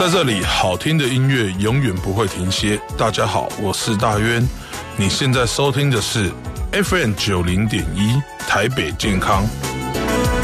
在这里，好听的音乐永远不会停歇。大家好，我是大渊，你现在收听的是 FM 90.1台北健康。